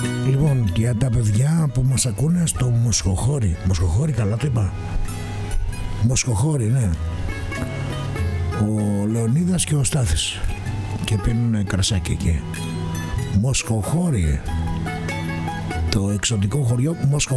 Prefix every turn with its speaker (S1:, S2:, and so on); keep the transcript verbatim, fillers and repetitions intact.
S1: Λοιπόν, για τα παιδιά που μας ακούνε στο Μοσχοχώρι. Μοσχοχώρι, καλά το είπα? Μοσχοχώρι, ναι. Ο Λεωνίδας και ο Στάθης. Και πίνουν κρασάκι εκεί. Μοσχοχώρι. Το εξωτικό χωριό Μοσχοχώρι.